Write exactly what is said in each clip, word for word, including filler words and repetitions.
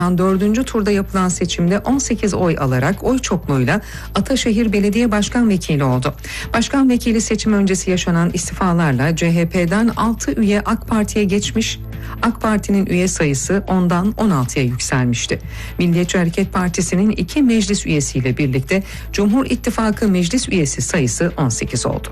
dördüncü turda yapılan seçimde on sekiz oy alarak oy çokluğuyla Ataşehir Belediye Başkan Vekili oldu. Başkan Vekili seçim öncesi yaşanan istifalarla C H P'den altı üye AK Parti'ye geçmiş, AK Parti'nin üye sayısı ondan on altıya yükselmişti. Milliyetçi Hareket Partisi'nin iki meclis üyesiyle birlikte Cumhur İttifakı meclis üyesi sayısı on sekiz oldu.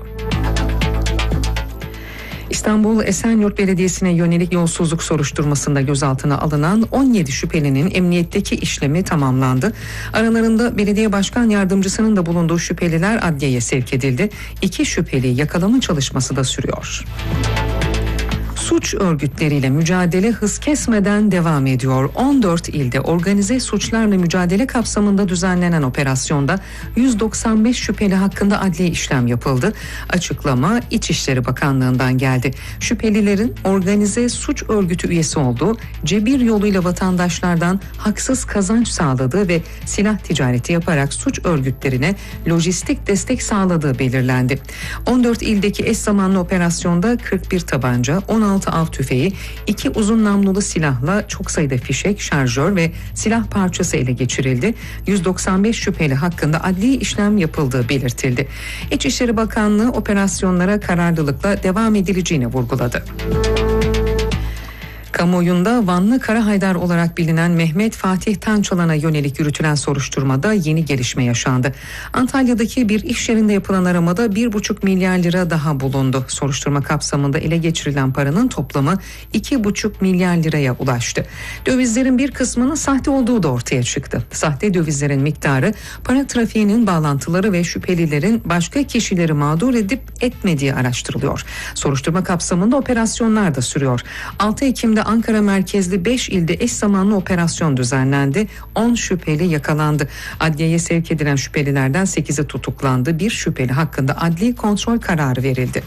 İstanbul Esenyurt Belediyesi'ne yönelik yolsuzluk soruşturmasında gözaltına alınan on yedi şüphelinin emniyetteki işlemi tamamlandı. Aralarında belediye başkan yardımcısının da bulunduğu şüpheliler adliyeye sevk edildi. İki şüpheli yakalama çalışması da sürüyor. Suç örgütleriyle mücadele hız kesmeden devam ediyor. on dört ilde organize suçlarla mücadele kapsamında düzenlenen operasyonda yüz doksan beş şüpheli hakkında adli işlem yapıldı. Açıklama İçişleri Bakanlığı'ndan geldi. Şüphelilerin organize suç örgütü üyesi olduğu, cebir yoluyla vatandaşlardan haksız kazanç sağladığı ve silah ticareti yaparak suç örgütlerine lojistik destek sağladığı belirlendi. on dört ildeki eş zamanlı operasyonda kırk bir tabanca, on altı av tüfeği, iki uzun namlulu silahla çok sayıda fişek, şarjör ve silah parçası ele geçirildi. yüz doksan beş şüpheli hakkında adli işlem yapıldığı belirtildi. İçişleri Bakanlığı operasyonlara kararlılıkla devam edileceğini vurguladı. Kamuoyunda Vanlı Karahaydar olarak bilinen Mehmet Fatih Tançalan'a yönelik yürütülen soruşturmada yeni gelişme yaşandı. Antalya'daki bir iş yerinde yapılan aramada bir buçuk milyar lira daha bulundu. Soruşturma kapsamında ele geçirilen paranın toplamı iki buçuk milyar liraya ulaştı. Dövizlerin bir kısmının sahte olduğu da ortaya çıktı. Sahte dövizlerin miktarı, para trafiğinin bağlantıları ve şüphelilerin başka kişileri mağdur edip etmediği araştırılıyor. Soruşturma kapsamında operasyonlar da sürüyor. altı Ekim'de Ankara merkezli beş ilde eş zamanlı operasyon düzenlendi. on şüpheli yakalandı. Adliyeye sevk edilen şüphelilerden sekizi tutuklandı. Bir şüpheli hakkında adli kontrol kararı verildi.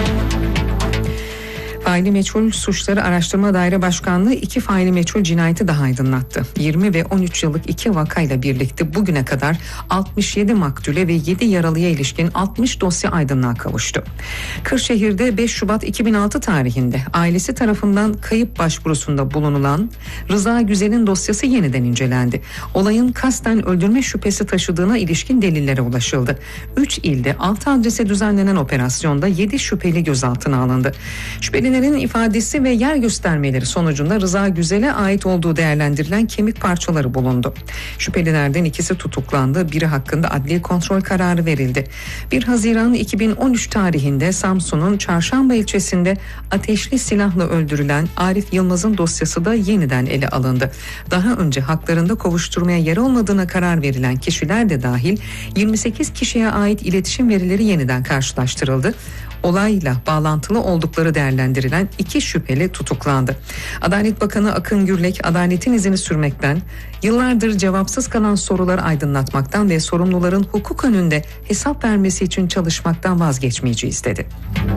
Faili Meçhul Suçları Araştırma Daire Başkanlığı iki faili meçhul cinayeti daha aydınlattı. yirmi ve on üç yıllık iki vakayla birlikte bugüne kadar altmış yedi maktule ve yedi yaralıya ilişkin altmış dosya aydınlığa kavuştu. Kırşehir'de beş Şubat iki bin altı tarihinde ailesi tarafından kayıp başvurusunda bulunulan Rıza Güzel'in dosyası yeniden incelendi. Olayın kasten öldürme şüphesi taşıdığına ilişkin delillere ulaşıldı. üç ilde altı adrese düzenlenen operasyonda yedi şüpheli gözaltına alındı. Şüpheli ifadesi ve yer göstermeleri sonucunda Rıza Güzel'e ait olduğu değerlendirilen kemik parçaları bulundu. Şüphelilerden ikisi tutuklandı, biri hakkında adli kontrol kararı verildi. bir Haziran iki bin on üç tarihinde Samsun'un Çarşamba ilçesinde ateşli silahla öldürülen Arif Yılmaz'ın dosyası da yeniden ele alındı. Daha önce haklarında kovuşturmaya yer olmadığına karar verilen kişiler de dahil yirmi sekiz kişiye ait iletişim verileri yeniden karşılaştırıldı. Olayla bağlantılı oldukları değerlendirilen iki şüpheli tutuklandı. Adalet Bakanı Akın Gürlek, adaletin izini sürmekten, yıllardır cevapsız kalan soruları aydınlatmaktan ve sorumluların hukuk önünde hesap vermesi için çalışmaktan vazgeçmeyeceğiz dedi.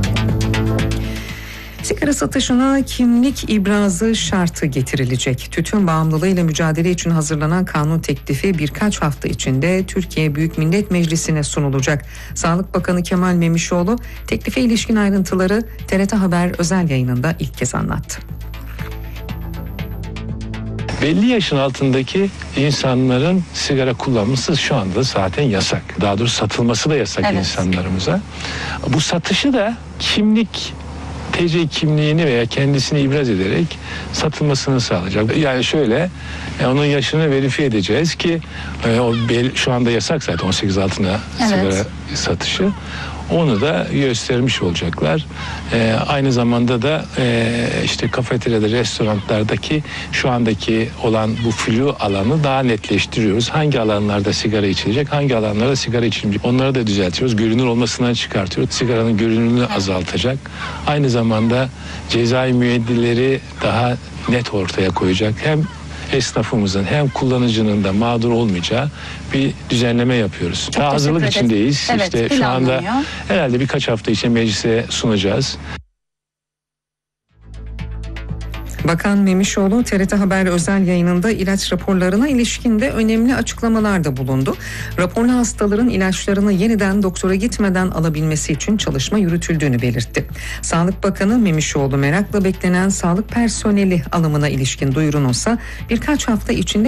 Sigara satışına kimlik ibrazı şartı getirilecek. Tütün bağımlılığıyla mücadele için hazırlanan kanun teklifi birkaç hafta içinde Türkiye Büyük Millet Meclisi'ne sunulacak. Sağlık Bakanı Kemal Memişoğlu teklife ilişkin ayrıntıları T R T Haber özel yayınında ilk kez anlattı. Belli yaşın altındaki insanların sigara kullanması şu anda zaten yasak. Daha doğrusu satılması da yasak, evet, insanlarımıza. Bu satışı da kimlik T C kimliğini veya kendisini ibraz ederek satılmasını sağlayacak. Yani şöyle, onun yaşını verifiye edeceğiz ki o şu anda yasak zaten on sekiz altına, evet, sigara satışı. Onu da göstermiş olacaklar. Ee, aynı zamanda da e, işte kafeteryada, restoranlardaki şu andaki olan bu flu alanı daha netleştiriyoruz. Hangi alanlarda sigara içilecek, hangi alanlarda sigara içilmeyecek. Onları da düzeltiyoruz. Görünür olmasından çıkartıyoruz. Sigaranın görünürlüğünü azaltacak. Aynı zamanda cezai müeyyideleri daha net ortaya koyacak. Hem esnafımızın hem kullanıcının da mağdur olmayacağı bir düzenleme yapıyoruz. Daha hazırlık içindeyiz. Evet, işte şu anda herhalde birkaç hafta içinde meclise sunacağız. Bakan Memişoğlu T R T Haber özel yayınında ilaç raporlarına ilişkin de önemli açıklamalarda bulundu. Raporlu hastaların ilaçlarını yeniden doktora gitmeden alabilmesi için çalışma yürütüldüğünü belirtti. Sağlık Bakanı Memişoğlu merakla beklenen sağlık personeli alımına ilişkin duyurununsa birkaç hafta içinde